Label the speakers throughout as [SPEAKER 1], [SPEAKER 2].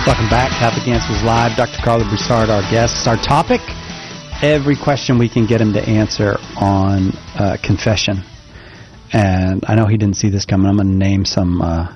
[SPEAKER 1] Welcome back. Catholic Answers Live. Dr. Carlo Broussard, our guest. Our topic, every question we can get him to answer on confession. And I know he didn't see this coming. I'm going to name some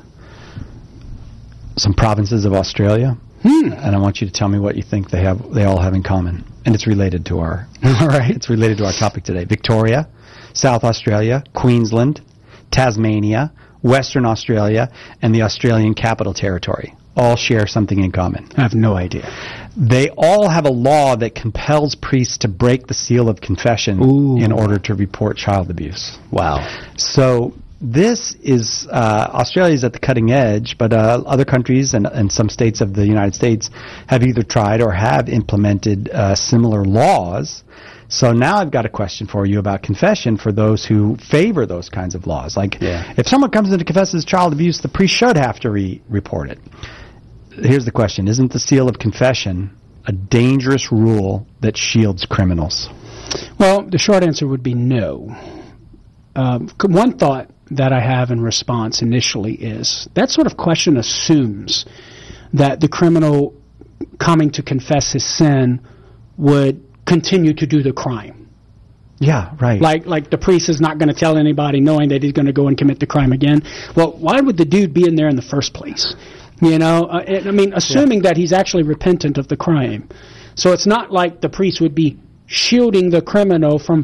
[SPEAKER 1] provinces of Australia. And I want you to tell me what you think they all have in common. And it's related to our it's related to our topic today. Victoria, South Australia, Queensland, Tasmania, Western Australia, and the Australian Capital Territory all share something in common.
[SPEAKER 2] I have no idea.
[SPEAKER 1] They all have a law that compels priests to break the seal of confession in order to report child abuse.
[SPEAKER 2] Wow.
[SPEAKER 1] So this is, Australia's at the cutting edge, but other countries and some states of the United States have either tried or have implemented similar laws. So now I've got a question for you about confession for those who favor those kinds of laws. Like, if someone comes in to confess child abuse, the priest should have to report it. Here's the question. Isn't the seal of confession a dangerous rule that shields criminals?
[SPEAKER 2] Well, the short answer would be no. One thought that I have in response initially is that sort of question assumes that the criminal coming to confess his sin would continue to do the crime.
[SPEAKER 1] Yeah, right.
[SPEAKER 2] Like the priest is not going to tell anybody knowing that he's going to go and commit the crime again. Well, why would the dude be in there in the first place? You know, assuming that he's actually repentant of the crime. So it's not like the priest would be shielding the criminal from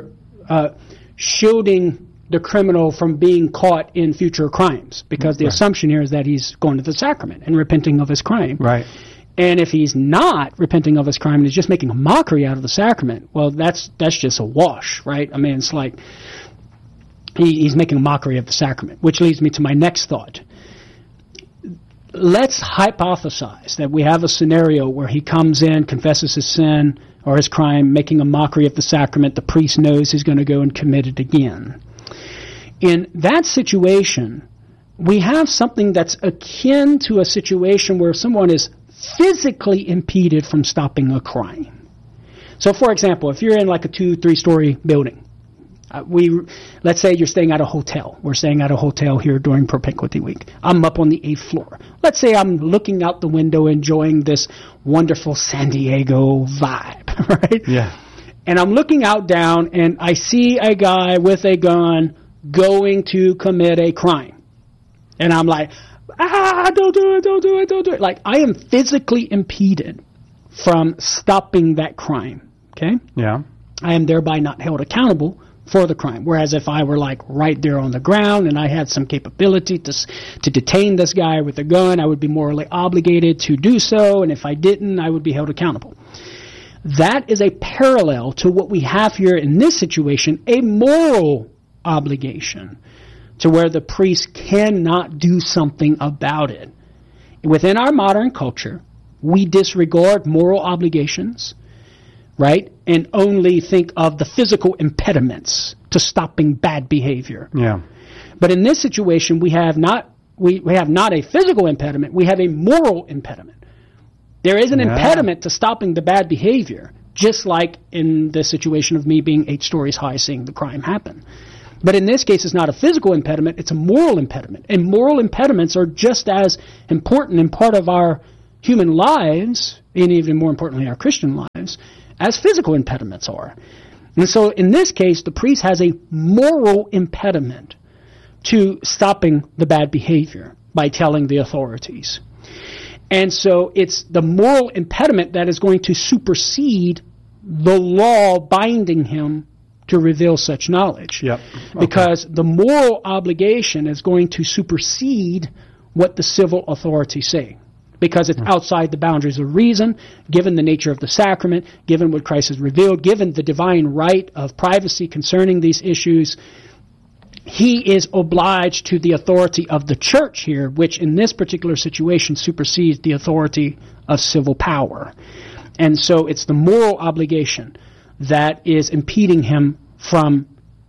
[SPEAKER 2] being caught in future crimes, because the assumption here is that he's going to the sacrament and repenting of his crime.
[SPEAKER 1] Right.
[SPEAKER 2] And if he's not repenting of his crime and he's just making a mockery out of the sacrament, well, that's just a wash, right? I mean, it's like he's making a mockery of the sacrament, which leads me to my next thought. Let's hypothesize that we have a scenario where he comes in, confesses his sin or his crime, making a mockery of the sacrament. The priest knows he's going to go and commit it again. In that situation, we have something that's akin to a situation where someone is physically impeded from stopping a crime. So, for example, if you're in like a 2-3-story building, let's say you're staying at a hotel. We're staying at a hotel here during Propinquity Week. I'm up on the 8th floor. Let's say I'm looking out the window enjoying this wonderful San Diego vibe, right?
[SPEAKER 1] Yeah.
[SPEAKER 2] And I'm looking out down and I see a guy with a gun going to commit a crime. And I'm like, don't do it. Like, I am physically impeded from stopping that crime, okay?
[SPEAKER 1] Yeah.
[SPEAKER 2] I am thereby not held accountable for the crime. Whereas if I were like right there on the ground and I had some capability to detain this guy with a gun, I would be morally obligated to do so, and if I didn't, I would be held accountable. That is a parallel to what we have here in this situation, a moral obligation, to where the priest cannot do something about it. Within our modern culture, we disregard moral obligations, right? And only think of the physical impediments to stopping bad behavior.
[SPEAKER 1] Yeah.
[SPEAKER 2] But in this situation, we have not a physical impediment, we have a moral impediment. There is an impediment to stopping the bad behavior, just like in the situation of me being 8 stories high seeing the crime happen. But in this case, it's not a physical impediment, it's a moral impediment. And moral impediments are just as important in part of our human lives, and even more importantly, our Christian lives, as physical impediments are. And so in this case, the priest has a moral impediment to stopping the bad behavior by telling the authorities. And so it's the moral impediment that is going to supersede the law binding him to reveal such knowledge.
[SPEAKER 1] Yep. Okay.
[SPEAKER 2] Because the moral obligation is going to supersede what the civil authorities say. Because it's outside the boundaries of reason, given the nature of the sacrament, given what Christ has revealed, given the divine right of privacy concerning these issues. He is obliged to the authority of the church here, which in this particular situation supersedes the authority of civil power. And so it's the moral obligation that is impeding him from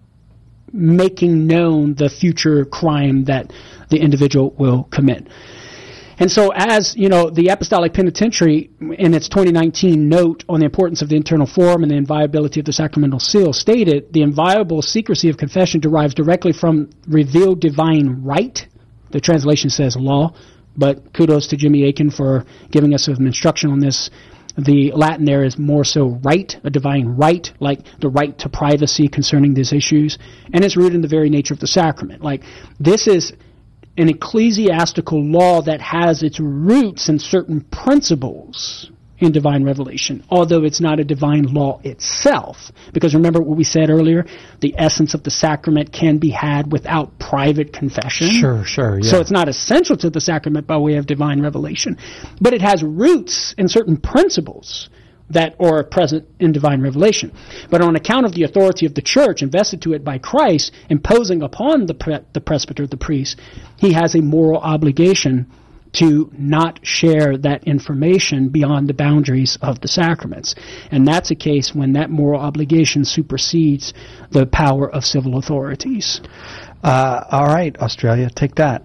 [SPEAKER 2] making known the future crime that the individual will commit. And so as, you know, the Apostolic Penitentiary in its 2019 note on the importance of the internal form and the inviolability of the sacramental seal stated, the inviolable secrecy of confession derives directly from revealed divine right, the translation says law, but kudos to Jimmy Akin for giving us some instruction on this. The Latin there is more so right, a divine right, like the right to privacy concerning these issues, and it's rooted in the very nature of the sacrament. Like, this is an ecclesiastical law that has its roots in certain principles in divine revelation, although it's not a divine law itself. Because remember what we said earlier, the essence of the sacrament can be had without private confession.
[SPEAKER 1] Sure, yeah.
[SPEAKER 2] So it's not essential to the sacrament by way of divine revelation, but it has roots in certain principles that are present in divine revelation. But on account of the authority of the church invested to it by Christ, imposing upon the presbyter, the priest, he has a moral obligation to not share that information beyond the boundaries of the sacraments. And that's a case when that moral obligation supersedes the power of civil authorities.
[SPEAKER 1] All right, Australia, take that.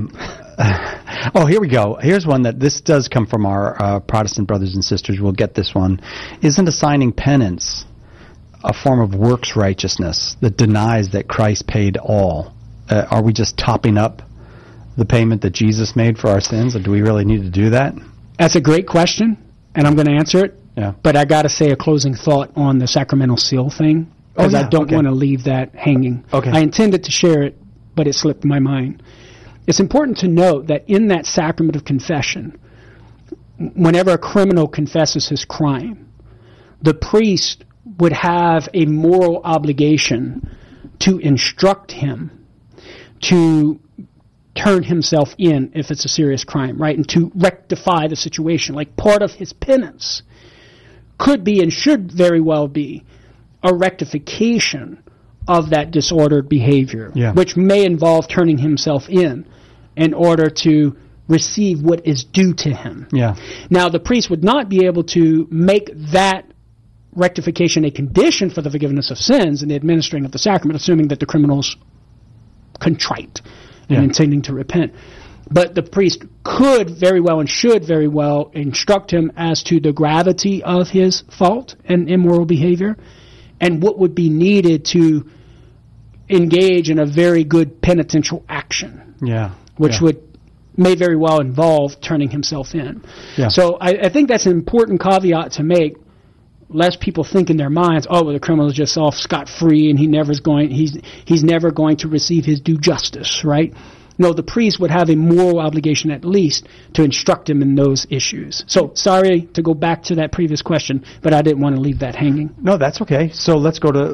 [SPEAKER 1] Oh, here we go. Here's one that this does come from our Protestant brothers and sisters. We'll get this one. Isn't assigning penance a form of works righteousness that denies that Christ paid all? Are we just topping up the payment that Jesus made for our sins, or do we really need to do that?
[SPEAKER 2] That's a great question, and I'm going to answer it.
[SPEAKER 1] Yeah.
[SPEAKER 2] But I got to say a closing thought on the sacramental seal thing, because I don't want to leave that hanging.
[SPEAKER 1] Okay.
[SPEAKER 2] I intended to share it, but it slipped my mind. It's important to note that in that sacrament of confession, whenever a criminal confesses his crime, the priest would have a moral obligation to instruct him to turn himself in if it's a serious crime, right? And to rectify the situation. Like, part of his penance could be and should very well be a rectification of that disordered behavior, which may involve turning himself in order to receive what is due to him.
[SPEAKER 1] Yeah.
[SPEAKER 2] Now, the priest would not be able to make that rectification a condition for the forgiveness of sins and the administering of the sacrament, assuming that the criminal's contrite and intending to repent. But the priest could very well and should very well instruct him as to the gravity of his fault and immoral behavior and what would be needed to engage in a very good penitential action. Which may very well involve turning himself in. So I think that's an important caveat to make, lest people think in their minds, oh, well, the criminal is just off scot-free and he's never going to receive his due justice, right? No, the priest would have a moral obligation at least to instruct him in those issues. So, sorry to go back to that previous question, but I didn't want to leave that hanging.
[SPEAKER 1] No, that's okay. So let's go to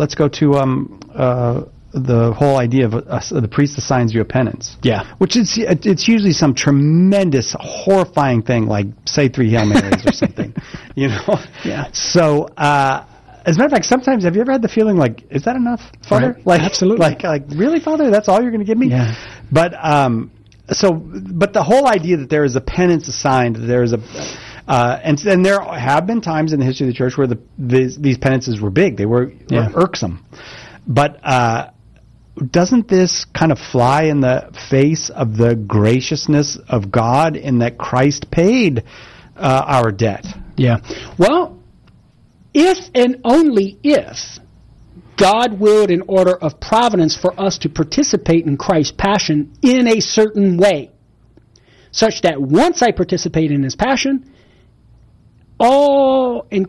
[SPEAKER 1] the whole idea of the priest assigns you a penance. Which it's usually some tremendous, horrifying thing, like say 3 Hail Marys or something, you know? So, as a matter of fact, sometimes, have you ever had the feeling like, is that enough, Father?
[SPEAKER 2] Right.
[SPEAKER 1] Like,
[SPEAKER 2] absolutely.
[SPEAKER 1] Like, really, Father? That's all you're going to give me? But, but the whole idea that there is a penance assigned, there is and there have been times in the history of the church where these penances were big. They were irksome. But, doesn't this kind of fly in the face of the graciousness of God in that Christ paid our debt?
[SPEAKER 2] Well, if and only if God willed in order of providence for us to participate in Christ's passion in a certain way, such that once I participate in his passion, all